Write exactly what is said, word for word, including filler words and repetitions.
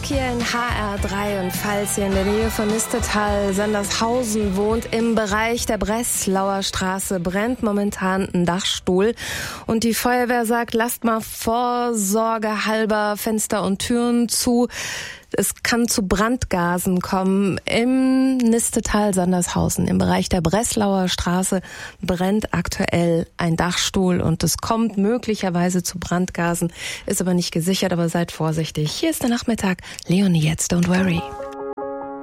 hier in H R drei und falls ihr in der Nähe von Nistetal, Sandershausen wohnt, im Bereich der Breslauer Straße brennt momentan ein Dachstuhl und die Feuerwehr sagt, lasst mal vorsorgehalber Fenster und Türen zu. Es kann zu Brandgasen kommen. Im Nistetal Sandershausen, im Bereich der Breslauer Straße, brennt aktuell ein Dachstuhl und es kommt möglicherweise zu Brandgasen, ist aber nicht gesichert, aber seid vorsichtig. Hier ist der Nachmittag. Leonie jetzt, don't worry.